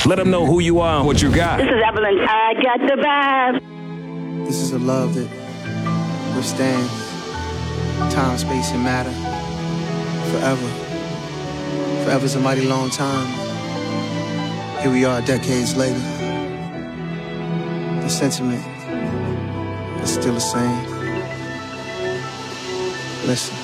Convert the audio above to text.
Let them know who you are and what you got. This is Evelyn. I got the vibe. This is a love that withstands time, space, and matter forever. Forever's a mighty long time. Here we are decades later. The sentiment is still the same. Listen.